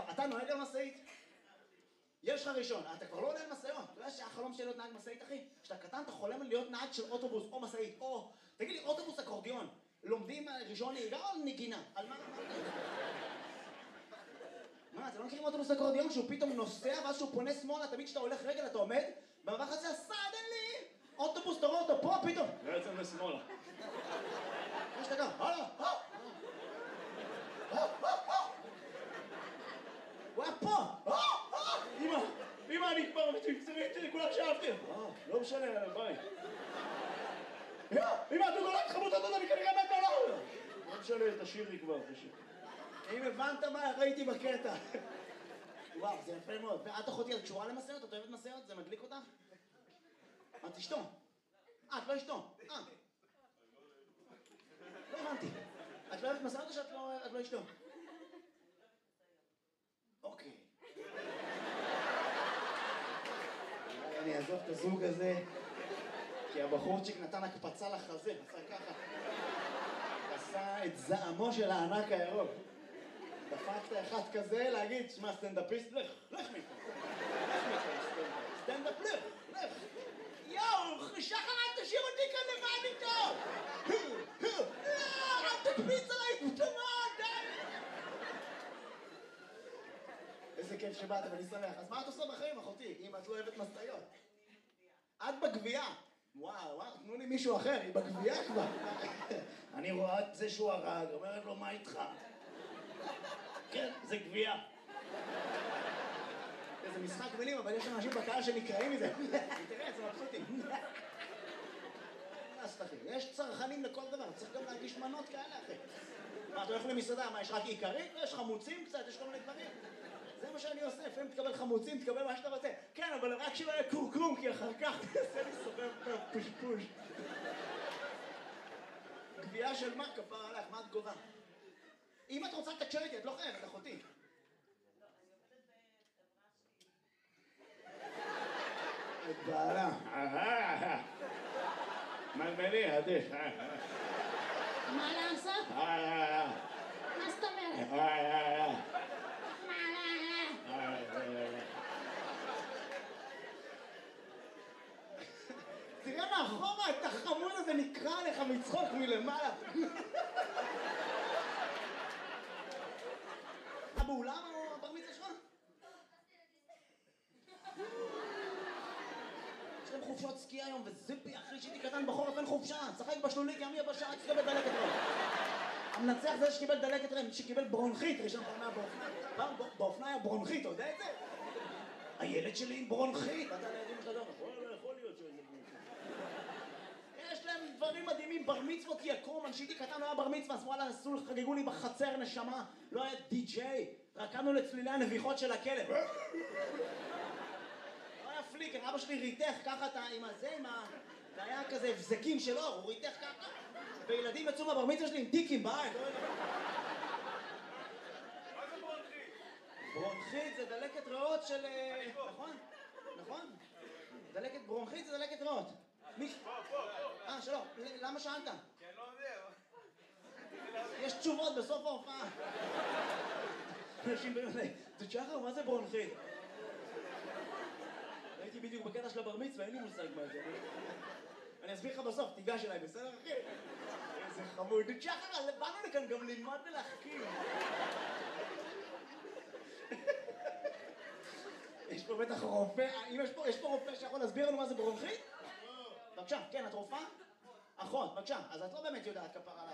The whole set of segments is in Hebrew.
אתה נוהג על משאית? יש לך ראשון, אתה כבר לא עולה על משאיות. אתה יודע שהחלום שלי להיות נהג משאית, אחי? כשאתה קטן אתה חולם להיות נהג של אוטובוס או משאית, או... תגיד לי, אוטובוס אקורדיון, לומדים ראשון נהיגה או נגינה? על מה? מה, אתם לא מכירים אוטובוס אקורדיון שהוא פתאום נוסע ואז שהוא פונה שמאלה, תמיד כשאתה הולך רגל אתה עומד במעבר הזה, סדנלי! אוטובוס, אתה רואה אותו פה, פתאום! בעצם לשמאלה. מה שאתה גם, הלאה, הוא היה פה! אמא, אני כבר מצמצמית, כולם שאהבתי. לא משנה, ביי. אמא, אתה נולד חמוד, אתה אני כנראה מת עליו. לא משנה, תשאיר לי כבר, תשאיר. אם הבנת מה ראיתי בקטע. וואו, זה יפה מאוד. ואת אחותי, את קשורה למסעות? את אוהבת מסעות? זה מדליק אותך? את אשתו? את לא אשתו? לא הבנתי. את לא אוהבת מסעות או שאת לא אשתו? אוקיי. אני אעזוב את הזוג הזה, כי הבחורצ'יק נתן הקפצה לחזה, עשה ככה. עשה את זעמו של הענק הירוק. דפקת אחד כזה להגיד, שמע, סטנדאפיסט, לך מפה. סטנדאפ, לך. יואו, שחר, אל תשאיר אותי כאן לבד איתו. לא, אל תקפיץ עליי פתאומות, די. איזה כיף שבאת, ואני שמח. אז מה את עושה בחיים, אחותי, אם את לא אוהבת משאיות? את בגבייה. וואו, תנו לי מישהו אחר, היא בגבייה כבר. אני רואה את זה שהוא הרג, אומרת לו, מה איתך? כן, זה גבייה. זה משחק מילים, אבל יש אנשים בקהל שנקראים מזה. תראה, זה מבסוטים. יש צרכנים לכל דבר, צריך גם להגיש מנות כאלה, אחי. מה, אתה הולך למסעדה, מה, יש רק עיקרית? יש חמוצים קצת, יש כל מיני דברים. זה מה שאני עושה, לפעמים תקבל חמוצים, תקבל מה שאתה רוצה. כן, אבל רק שלא יהיה קורקום, כי אחר כך תעשה לי סובב פושפוש. גבייה של מה, כפר עליך, מה את גובה? אם את רוצה לתקשר איתי, את לא חייבת, אחותי. את בעלה. מלמלי, עדיף. מה לעשות? מה זאת אומרת? תראה מאחורה, את החמוד הזה נקרא עליך מצחוק מלמעלה. באולם או הבר מצווה שלך? יש להם חופשות סקי היום, וזיפי, אחרי שהייתי קטן בחורף אין חופשה. צחק בשלולי, כי עמי הבשעה שקיבל דלקת רם. המנצח זה שקיבל דלקת רם, שקיבל ברונכית, ראשון פעם באופנה היה ברונכית, אתה יודע את זה? הילד שלי עם ברונכית. אתה לידים לך דבר, יכול להיות שזה ברונכית. יש להם דברים מדהימים, בר מצוות יקום, כשהייתי קטן לא היה בר מצווה, אז וואלה, חגגו לי בחצר נשמה, לא היה די-ג'יי, רקדנו לצלילי הנביחות של הכלב. לא היה פליקר, אבא שלי ריתך ככה עם הזה, זה היה כזה הבזקים של אור, הוא ריתך ככה, וילדים יצאו מהבר מצווה שלי עם טיקים בעין. מה זה ברונכית? ברונכית זה דלקת ריאות של... נכון? דלקת ברונכית זה דלקת ריאות. פה. שלום, למה שאלת? כי אני לא יודע. יש תשובות בסוף ההופעה. אנשים באמת, תשחר, מה זה ברונכית? הייתי בדיוק בקטע של הבר מצווה, אין לי מושג מה זה. אני אסביר לך בסוף, תיגש אליי, בסדר אחי? איזה חמוד. תשחר, באנו לכאן גם ללמוד ולהחכים. יש פה בטח רופא, יש פה רופא שיכול להסביר לנו מה זה ברונכית? בבקשה, כן, את רופאה? אחות, בבקשה, אז את לא באמת יודעת כפר עליי.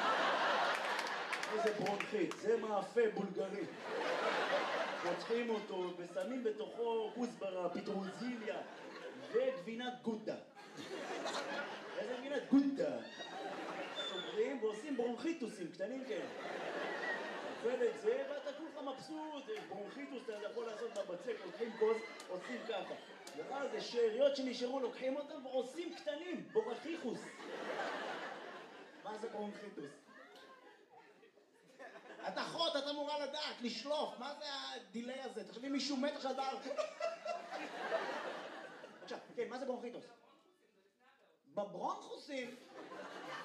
איזה ברונכית, זה מאפה בולגרי. פותחים אותו ושמים בתוכו כוסברה, פטרוזיליה וגבינת גודה. איזה גבינת גודה? סוגרים ועושים ברונכיטוסים קטנים כאלה. אוכל את זה ואתה כולך מבסוט, ברונכיטוס אתה יכול לעשות בבצק, לוקחים כוס, עושים ככה. ואז זה שאריות שנשארו, לוקחים אותם ועושים קטנים, בורחיחוס. מה זה ברונכיטוס? את אחות, את אמורה לדעת, לשלוף, מה זה הדילי הזה? תחשבי מישהו מת עכשיו בעל... עכשיו, כן, מה זה ברונכיטוס? בברונכוסים?